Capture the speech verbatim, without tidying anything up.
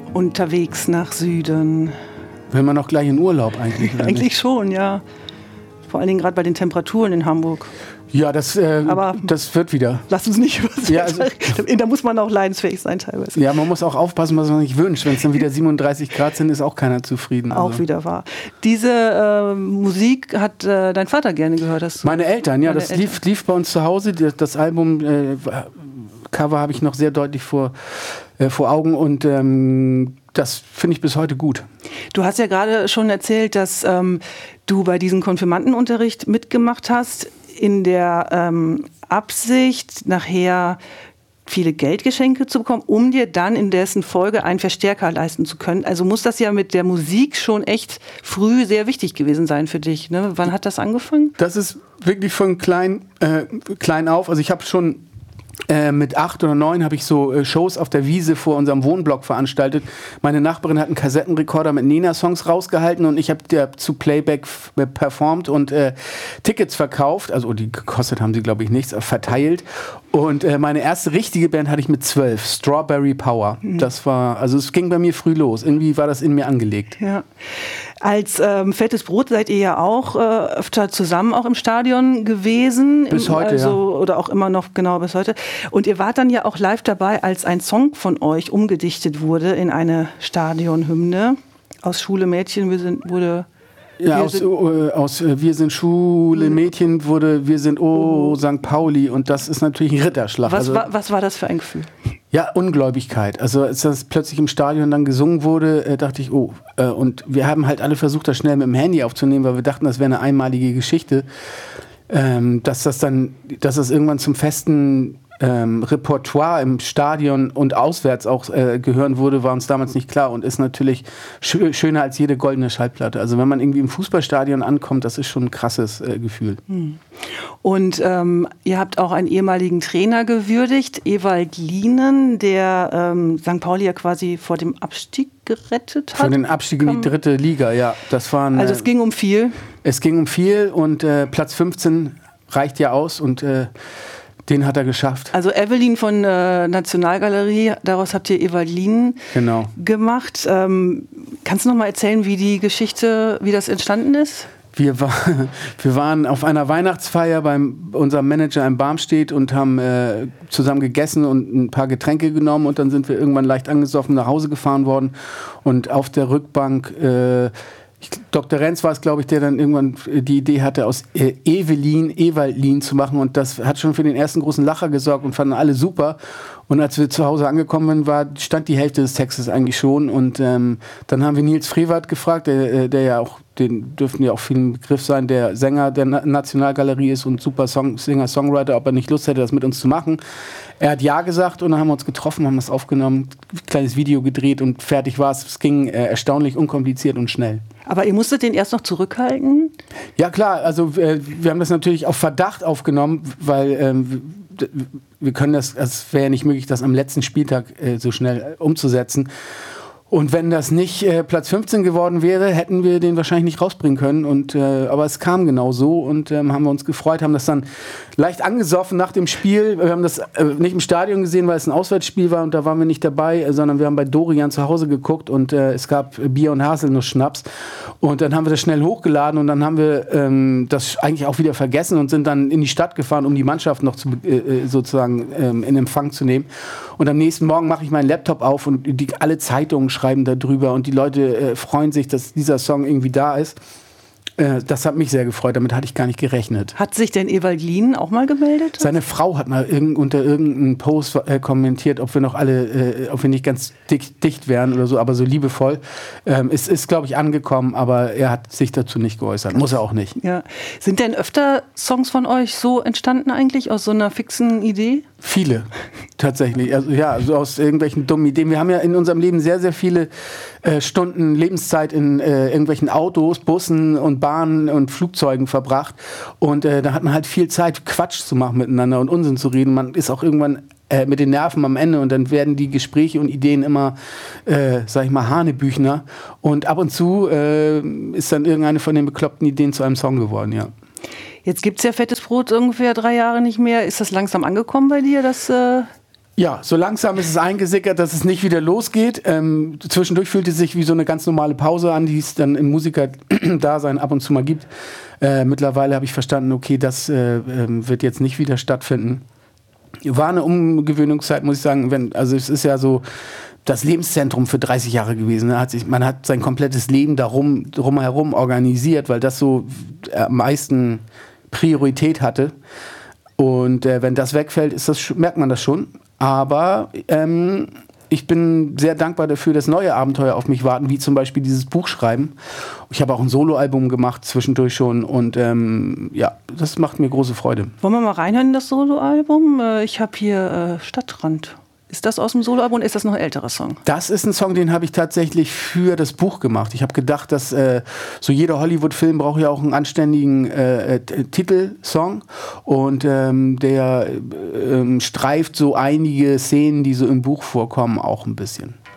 Unterwegs nach Süden. Will man noch gleich in Urlaub eigentlich? Oder eigentlich nicht? schon, ja. Vor allen Dingen gerade bei den Temperaturen in Hamburg. Ja, das, äh, Aber das wird wieder. Lass uns nicht über ja, also, da muss man auch leidensfähig sein teilweise. Ja, man muss auch aufpassen, was man sich wünscht. Wenn es dann wieder siebenunddreißig Grad sind, ist auch keiner zufrieden. Auch also. wieder wahr. Diese äh, Musik hat äh, dein Vater gerne gehört? Hast du? Meine Eltern, ja. Meine das Eltern. Lief, lief bei uns zu Hause. Das, das Album äh, Cover habe ich noch sehr deutlich vor, äh, vor Augen und ähm, das finde ich bis heute gut. Du hast ja gerade schon erzählt, dass ähm, du bei diesem Konfirmandenunterricht mitgemacht hast, in der ähm, Absicht, nachher viele Geldgeschenke zu bekommen, um dir dann in dessen Folge einen Verstärker leisten zu können. Also muss das ja mit der Musik schon echt früh sehr wichtig gewesen sein für dich. Ne? Wann hat das angefangen? Das ist wirklich von klein, äh, klein auf. Also ich habe schon Äh, mit acht oder neun habe ich so äh, Shows auf der Wiese vor unserem Wohnblock veranstaltet. Meine Nachbarin hat einen Kassettenrekorder mit Nena-Songs rausgehalten und ich habe zu Playback f- performt und äh, Tickets verkauft. Also die gekostet haben sie, glaube ich, nichts, verteilt. Und äh, meine erste richtige Band hatte ich mit zwölf, Strawberry Power. Mhm. Das war, also es ging bei mir früh los. Irgendwie war das in mir angelegt. Ja. Als ähm, Fettes Brot seid ihr ja auch äh, öfter zusammen auch im Stadion gewesen. Bis Im, heute, also, ja. Oder auch immer noch, genau, bis heute. Und ihr wart dann ja auch live dabei, als ein Song von euch umgedichtet wurde in eine Stadionhymne. Aus Schule Mädchen wir sind, wurde... Ja, wir aus, sind, äh, aus äh, Wir sind Schule Mädchen wurde Wir sind Oh Sankt Pauli und das ist natürlich ein Ritterschlag. Was, also, war, was war das für ein Gefühl? Ja, Ungläubigkeit. Also als das plötzlich im Stadion dann gesungen wurde, äh, dachte ich, oh. Äh, und wir haben halt alle versucht, das schnell mit dem Handy aufzunehmen, weil wir dachten, das wäre eine einmalige Geschichte. Ähm, dass das dann, dass das irgendwann zum festen ähm, Repertoire im Stadion und auswärts auch äh, gehören würde, war uns damals nicht klar und ist natürlich schö- schöner als jede goldene Schallplatte. Also wenn man irgendwie im Fußballstadion ankommt, das ist schon ein krasses äh, Gefühl. Hm. Und ähm, ihr habt auch einen ehemaligen Trainer gewürdigt, Ewald Lienen, der ähm, Sankt Pauli ja quasi vor dem Abstieg gerettet hat. Vor den Abstieg in die dritte Liga, ja. Das waren, also es ging um viel. Es ging um viel und äh, Platz fünfzehn reicht ja aus und äh, den hat er geschafft. Also Evelyn von äh, Nationalgalerie, daraus habt ihr Ewald Lienen genau. gemacht. Ähm, kannst du noch mal erzählen, wie die Geschichte, wie das entstanden ist? Wir, war, wir waren auf einer Weihnachtsfeier bei unserem Manager in Barmstedt und haben äh, zusammen gegessen und ein paar Getränke genommen und dann sind wir irgendwann leicht angesoffen nach Hause gefahren worden und auf der Rückbank äh, Ich, Doktor Renz war es, glaube ich, der dann irgendwann die Idee hatte, aus äh, Evelyn Ewaldlin zu machen und das hat schon für den ersten großen Lacher gesorgt und fanden alle super. Und als wir zu Hause angekommen waren, stand die Hälfte des Textes eigentlich schon und ähm, dann haben wir Nils Frevert gefragt, der, der ja auch, den dürften ja auch viel im Begriff sein, der Sänger der Na- Nationalgalerie ist und super Song- Singer-Songwriter, ob er nicht Lust hätte, das mit uns zu machen. Er hat ja gesagt und dann haben wir uns getroffen, haben das aufgenommen, ein kleines Video gedreht und fertig war es. Es ging äh, erstaunlich unkompliziert und schnell. Aber ihr musstet den erst noch zurückhalten? Ja klar, also äh, wir haben das natürlich auf Verdacht aufgenommen, weil ähm, wir können das, es wäre ja nicht möglich, das am letzten Spieltag äh, so schnell äh, umzusetzen. Und wenn das nicht äh, Platz fünfzehn geworden wäre, hätten wir den wahrscheinlich nicht rausbringen können. Und, äh, aber es kam genau so und ähm, haben wir uns gefreut, haben das dann leicht angesoffen nach dem Spiel. Wir haben das äh, nicht im Stadion gesehen, weil es ein Auswärtsspiel war und da waren wir nicht dabei, äh, sondern wir haben bei Dorian zu Hause geguckt und äh, es gab Bier und Haselnuss-Schnaps. Und dann haben wir das schnell hochgeladen und dann haben wir ähm, das eigentlich auch wieder vergessen und sind dann in die Stadt gefahren, um die Mannschaft noch zu, äh, sozusagen ähm, in Empfang zu nehmen. Und am nächsten Morgen mache ich meinen Laptop auf und die, alle Zeitungen schreiben darüber und die Leute äh, freuen sich, dass dieser Song irgendwie da ist. Äh, das hat mich sehr gefreut, damit hatte ich gar nicht gerechnet. Hat sich denn Ewald Lienen auch mal gemeldet? Seine Frau hat mal irg- unter irgendeinem Post äh, kommentiert, ob wir noch alle, äh, ob wir nicht ganz dicht, dicht wären oder so, aber so liebevoll. Ähm, es ist, glaube ich, angekommen, aber er hat sich dazu nicht geäußert. Muss er auch nicht. Ja. Sind denn öfter Songs von euch so entstanden eigentlich, aus so einer fixen Idee? Viele, tatsächlich. Also ja, also aus irgendwelchen dummen Ideen. Wir haben ja in unserem Leben sehr, sehr viele äh, Stunden Lebenszeit in äh, irgendwelchen Autos, Bussen und Bahnen und Flugzeugen verbracht. Und äh, da hat man halt viel Zeit, Quatsch zu machen miteinander und Unsinn zu reden. Man ist auch irgendwann äh, mit den Nerven am Ende und dann werden die Gespräche und Ideen immer, äh, sag ich mal, Hanebüchner. Und ab und zu äh, ist dann irgendeine von den bekloppten Ideen zu einem Song geworden, ja. Jetzt gibt es ja Fettes Brot ungefähr drei Jahre nicht mehr. Ist das langsam angekommen bei dir? Dass, äh Ja, so langsam ist es eingesickert, dass es nicht wieder losgeht. Ähm, zwischendurch fühlte es sich wie so eine ganz normale Pause an, die es dann im Musikerdasein ab und zu mal gibt. Äh, mittlerweile habe ich verstanden, okay, das äh, äh, wird jetzt nicht wieder stattfinden. War eine Umgewöhnungszeit, muss ich sagen. Wenn, also es ist ja so das Lebenszentrum für dreißig Jahre gewesen. Hat sich, man hat sein komplettes Leben darum drumherum organisiert, weil das so am meisten Priorität hatte. Und äh, wenn das wegfällt, ist das, merkt man das schon. Aber ähm, ich bin sehr dankbar dafür, dass neue Abenteuer auf mich warten, wie zum Beispiel dieses Buch schreiben. Ich habe auch ein Soloalbum gemacht zwischendurch schon und ähm, ja, das macht mir große Freude. Wollen wir mal reinhören in das Soloalbum? Ich habe hier äh, Stadtrand. Ist das aus dem Soloalbum oder ist das noch ein älterer Song? Das ist ein Song, den habe ich tatsächlich für das Buch gemacht. Ich habe gedacht, dass äh, so jeder Hollywood-Film braucht ja auch einen anständigen äh, Titelsong. Und ähm, der äh, streift so einige Szenen, die so im Buch vorkommen, auch ein bisschen.